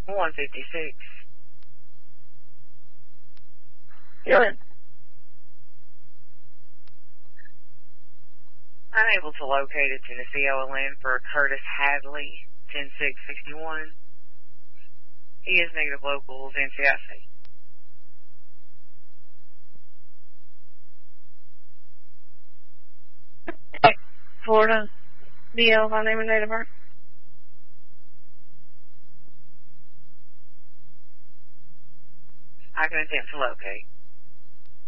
156. You're in. Unable to locate a Tennessee OLN for Curtis Hadley, 10661. He is negative locals NCIC. Florida, DL, my name and date of birth. I can attempt to locate.